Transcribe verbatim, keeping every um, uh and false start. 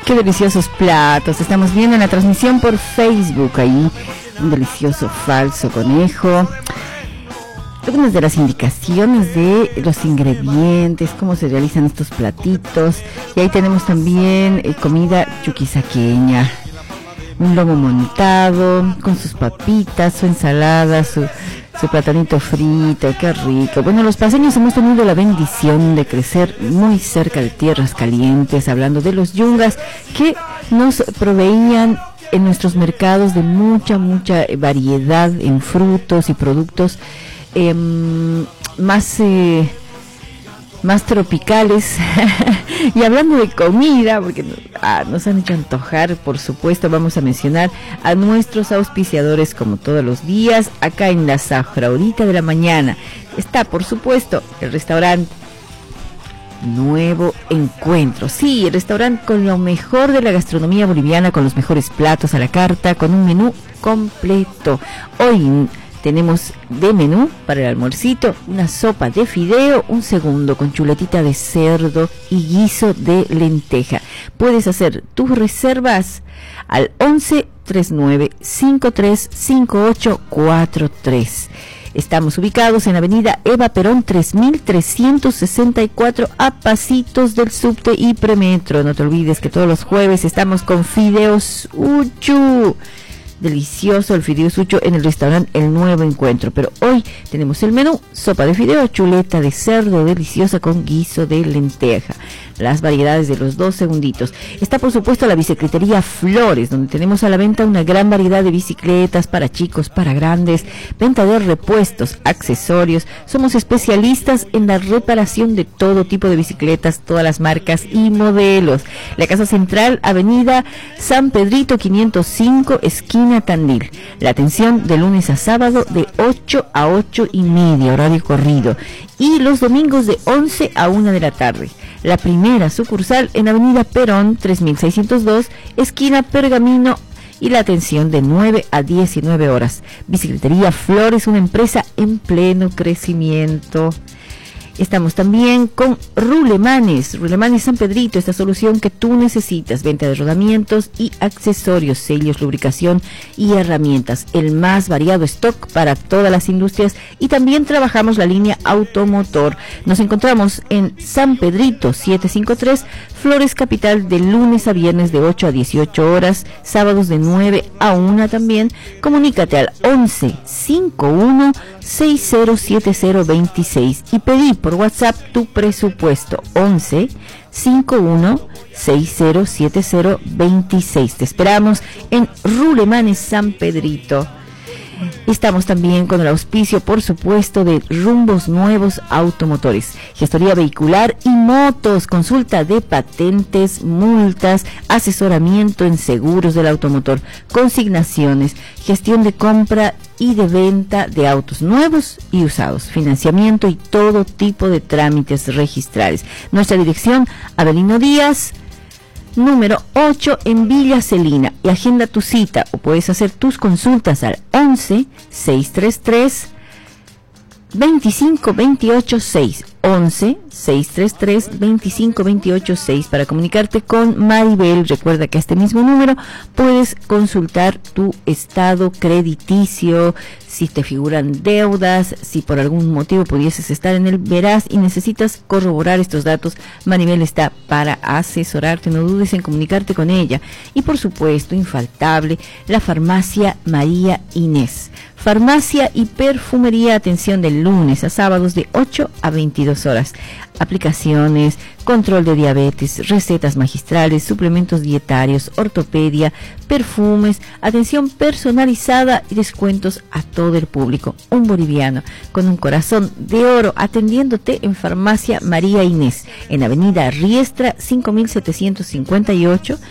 Qué deliciosos platos. Estamos viendo en la transmisión por Facebook ahí un delicioso falso conejo. Algunas de las indicaciones de los ingredientes, cómo se realizan estos platitos. Y ahí tenemos también eh, comida chuquisaqueña. Un lomo montado con sus papitas, su ensalada, su, su platanito frito, qué rico. Bueno, los paseños hemos tenido la bendición de crecer muy cerca de tierras calientes, hablando de los yungas que nos proveían en nuestros mercados de mucha, mucha variedad en frutos y productos eh, más... Eh, más tropicales. Y hablando de comida, porque ah, nos han hecho antojar, por supuesto, vamos a mencionar a nuestros auspiciadores como todos los días, acá en la Zafra, horita de la mañana. Está, por supuesto, el restaurante Nuevo Encuentro. Sí, el restaurante con lo mejor de la gastronomía boliviana, con los mejores platos a la carta, con un menú completo. Hoy tenemos de menú para el almuercito una sopa de fideo, un segundo con chuletita de cerdo y guiso de lenteja. Puedes hacer tus reservas al once treinta y nueve cincuenta y tres cincuenta y ocho cuarenta y tres. Estamos ubicados en avenida Eva Perón tres mil trescientos sesenta y cuatro, a pasitos del subte y premetro. No te olvides que todos los jueves estamos con Fideos Uchu. Delicioso el fideo sucho en el restaurante El Nuevo Encuentro. Pero hoy tenemos el menú: sopa de fideo, chuleta de cerdo deliciosa con guiso de lenteja. Las variedades de los dos segunditos. Está, por supuesto, la bicicletería Flores, donde tenemos a la venta una gran variedad de bicicletas para chicos, para grandes, venta de repuestos, accesorios. Somos especialistas en la reparación de todo tipo de bicicletas, todas las marcas y modelos. La Casa Central, avenida San Pedrito quinientos cinco, esquina Tandil. La atención de lunes a sábado de ocho a ocho y media, horario corrido. Y los domingos de once a una de la tarde. La primera sucursal en avenida Perón tres mil seiscientos dos, esquina Pergamino, y la atención de nueve a diecinueve horas. Bicicletería Flores, una empresa en pleno crecimiento. Estamos también con Rulemanes, Rulemanes San Pedrito, esta solución que tú necesitas, venta de rodamientos y accesorios, sellos, lubricación y herramientas, el más variado stock para todas las industrias, y también trabajamos la línea automotor. Nos encontramos en San Pedrito setecientos cincuenta y tres, Flores Capital, de lunes a viernes de ocho a dieciocho horas, sábados de nueve a una también. Comunícate al once cincuenta y uno sesenta setenta veintiséis y pedí por WhatsApp tu presupuesto. Once cincuenta y uno sesenta setenta veintiséis. Te esperamos en Rulemanes San Pedrito. Estamos también con el auspicio, por supuesto, de Rumbos Nuevos Automotores, gestoría vehicular y motos, consulta de patentes, multas, asesoramiento en seguros del automotor, consignaciones, gestión de compra y de venta de autos nuevos y usados, financiamiento y todo tipo de trámites registrales. Nuestra dirección: Avelino Díaz, número ocho, en Villa Celina. Y agenda tu cita o puedes hacer tus consultas al once seiscientos treinta y tres veinticinco veintiocho seis. once seiscientos treinta y tres veinticinco veintiocho seis para comunicarte con Maribel. Recuerda que a este mismo número puedes consultar tu estado crediticio, si te figuran deudas, si por algún motivo pudieses estar en el veraz y necesitas corroborar estos datos. Maribel está para asesorarte, no dudes en comunicarte con ella. Y por supuesto, infaltable, la farmacia María Inés. Farmacia y perfumería, atención de lunes a sábados de ocho a veintidós horas. Aplicaciones, control de diabetes, recetas magistrales, suplementos dietarios, ortopedia, perfumes, atención personalizada y descuentos a todo el público. Un boliviano con un corazón de oro atendiéndote en Farmacia María Inés, en avenida Riestra cinco mil setecientos cincuenta y ocho,